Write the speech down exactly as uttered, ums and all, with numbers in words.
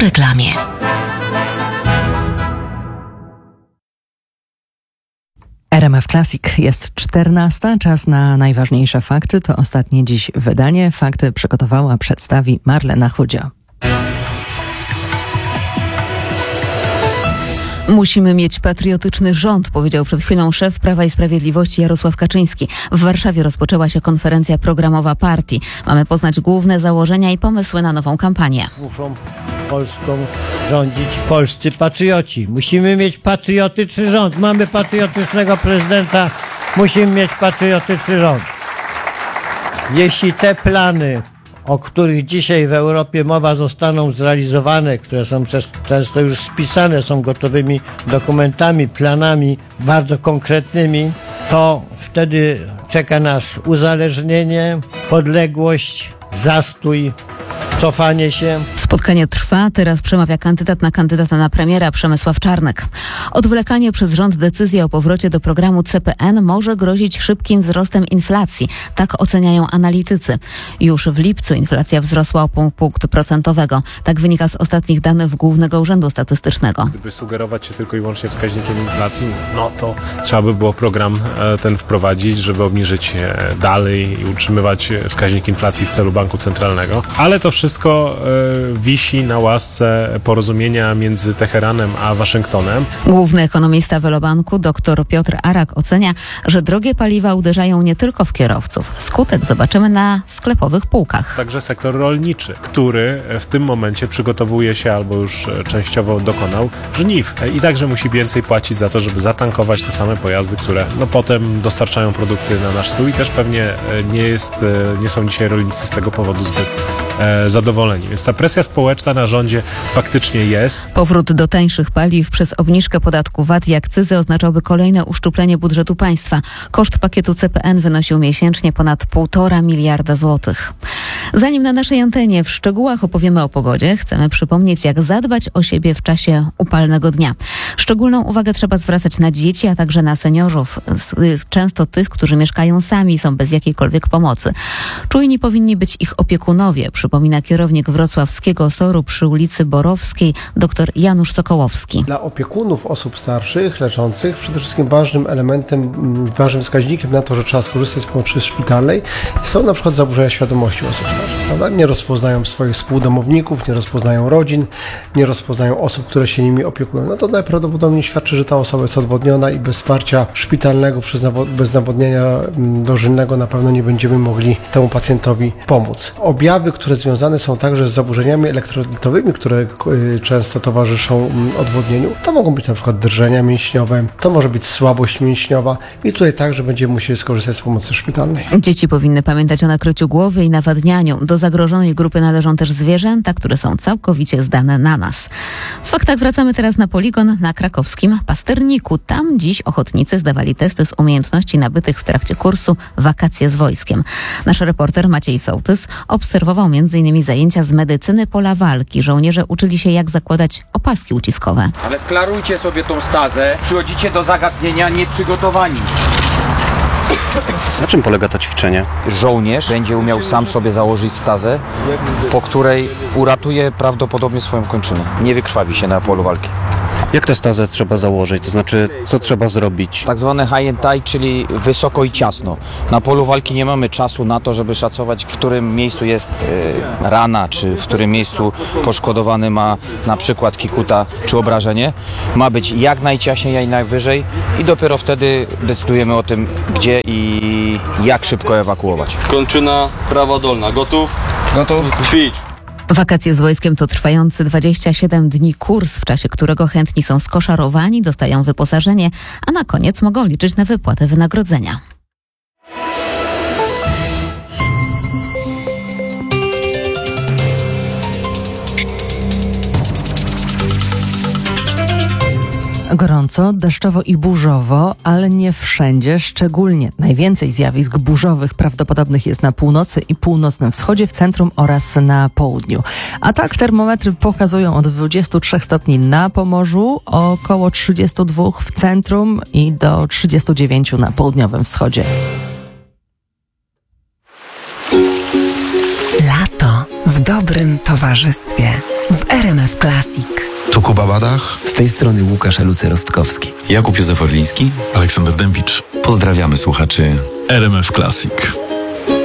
reklamie. R M F Classic jest czternasta. Czas na najważniejsze fakty. To ostatnie dziś wydanie. Fakty przygotowała, przedstawi Marlena Chudzio. Musimy mieć patriotyczny rząd, powiedział przed chwilą szef Prawa i Sprawiedliwości Jarosław Kaczyński. W Warszawie rozpoczęła się konferencja programowa partii. Mamy poznać główne założenia i pomysły na nową kampanię. Muszą Polską rządzić polscy patrioci. Musimy mieć patriotyczny rząd. Mamy patriotycznego prezydenta. Musimy mieć patriotyczny rząd. Jeśli te plany, o których dzisiaj w Europie mowa, zostaną zrealizowane, które są często już spisane, są gotowymi dokumentami, planami bardzo konkretnymi, to wtedy czeka nas uzależnienie, podległość, zastój, cofanie się. Spotkanie trwa. Teraz przemawia kandydat na kandydata na premiera Przemysław Czarnek. Odwlekanie przez rząd decyzji o powrocie do programu C P N może grozić szybkim wzrostem inflacji. Tak oceniają analitycy. Już w lipcu inflacja wzrosła o pół punktu procentowego. Tak wynika z ostatnich danych Głównego Urzędu Statystycznego. Gdyby sugerować się tylko i wyłącznie wskaźnikiem inflacji, no to trzeba by było program ten wprowadzić, żeby obniżyć dalej i utrzymywać wskaźnik inflacji w celu Banku Centralnego. Ale to wszystko y, wisi na łasce porozumienia między Teheranem a Waszyngtonem. Główny ekonomista Velobanku dr Piotr Arak ocenia, że drogie paliwa uderzają nie tylko w kierowców. Skutek zobaczymy na sklepowych półkach. Także sektor rolniczy, który w tym momencie przygotowuje się albo już częściowo dokonał żniw. I także musi więcej płacić za to, żeby zatankować te same pojazdy, które no potem dostarczają produkty na nasz stół i też pewnie nie jest, nie są dzisiaj rolnicy z tego powodu zbyt e, zadowoleni. Więc ta presja społeczna na rządzie faktycznie jest. Powrót do tańszych paliw przez obniżkę podatku V A T i akcyzy oznaczałby kolejne uszczuplenie budżetu państwa. Koszt pakietu C P N wynosił miesięcznie ponad półtora miliarda złotych. Zanim na naszej antenie w szczegółach opowiemy o pogodzie, chcemy przypomnieć, jak zadbać o siebie w czasie upalnego dnia. Szczególną uwagę trzeba zwracać na dzieci, a także na seniorów. Często tych, którzy mieszkają sami i są bez jakiejkolwiek pomocy. Czujni powinni być ich opiekunowie, przypomina kierownik wrocławskiego S O R-u przy ulicy Borowskiej dr Janusz Sokołowski. Dla opiekunów osób starszych, leczących, przede wszystkim ważnym elementem, ważnym wskaźnikiem na to, że trzeba skorzystać z pomocy szpitalnej, są na przykład zaburzenia świadomości osób starszych. Prawda? Nie rozpoznają swoich współdomowników, nie rozpoznają rodzin, nie rozpoznają osób, które się nimi opiekują. No to najprawdopodobniej świadczy, że ta osoba jest odwodniona i bez wsparcia szpitalnego, bez nawodnienia dożylnego na pewno nie będziemy mogli temu pacjentowi pomóc. Objawy, które związane są także z zaburzeniami elektrolytowymi, które często towarzyszą odwodnieniu, to mogą być na przykład drżenia mięśniowe, to może być słabość mięśniowa i tutaj także będziemy musieli skorzystać z pomocy szpitalnej. Dzieci powinny pamiętać o nakryciu głowy i nawadnianiu. Do zagrożonej grupy należą też zwierzęta, które są całkowicie zdane na nas. W faktach wracamy teraz na poligon na krakowskim Pasterniku. Tam dziś ochotnicy zdawali testy z umiejętności nabytych w trakcie kursu Wakacje z wojskiem. Nasz reporter Maciej Sołtys obserwował między innymi zajęcia z medycyny pola walki. Żołnierze uczyli się, jak zakładać opaski uciskowe. Ale sklarujcie sobie tą stazę. Przychodzicie do zagadnienia nieprzygotowani. Na czym polega to ćwiczenie? Żołnierz będzie umiał sam sobie założyć stazę, po której uratuje prawdopodobnie swoją kończynę. Nie wykrwawi się na polu walki. Jak tę stazę trzeba założyć? To znaczy, co trzeba zrobić? Tak zwane high and tight, czyli wysoko i ciasno. Na polu walki nie mamy czasu na to, żeby szacować, w którym miejscu jest y, rana, czy w którym miejscu poszkodowany ma na przykład kikuta, czy obrażenie. Ma być jak najciaśniej, jak najwyżej i dopiero wtedy decydujemy o tym, gdzie i jak szybko ewakuować. Kończyna prawa dolna. Gotów? Gotów. Ćwicz. Wakacje z wojskiem to trwający dwadzieścia siedem dni kurs, w czasie którego chętni są skoszarowani, dostają wyposażenie, a na koniec mogą liczyć na wypłatę wynagrodzenia. Gorąco, deszczowo i burzowo, ale nie wszędzie. Szczególnie najwięcej zjawisk burzowych prawdopodobnych jest na północy i północnym wschodzie, w centrum oraz na południu. A tak termometry pokazują od dwudziestu trzech stopni na Pomorzu, około trzydziestu dwóch w centrum i do trzydziestu dziewięciu na południowym wschodzie. Lato z dobrym towarzystwie w R M F Classic. Tu Kuba Badach. Z tej strony Łukasz Elucy-Rostkowski. Jakub Józef Orliński. Aleksander Dębicz. Pozdrawiamy słuchaczy R M F Classic.